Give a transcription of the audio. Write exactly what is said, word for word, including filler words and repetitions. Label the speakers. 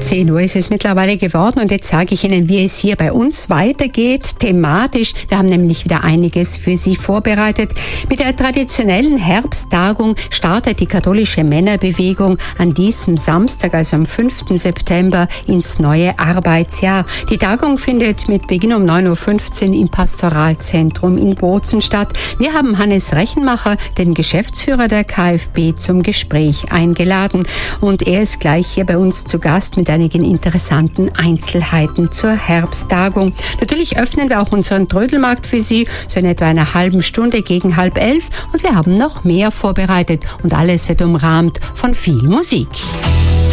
Speaker 1: zehn Uhr ist es mittlerweile geworden und jetzt sage ich Ihnen, wie es hier bei uns weitergeht, thematisch. Wir haben nämlich wieder einiges für Sie vorbereitet. Mit der traditionellen Herbsttagung startet die katholische Männerbewegung an diesem Samstag, also am fünften September, ins neue Arbeitsjahr. Die Tagung findet mit Beginn um neun Uhr fünfzehn im Pastoralzentrum in Bozen statt. Wir haben Hannes Rechenmacher, den Geschäftsführer der K f B, zum Gespräch eingeladen und er ist gleich hier bei uns zu Gast mit einigen interessanten Einzelheiten zur Herbsttagung. Natürlich öffnen wir auch unseren Trödelmarkt für Sie, so in etwa einer halben Stunde gegen halb elf und wir haben noch mehr vorbereitet und alles wird umrahmt von viel Musik.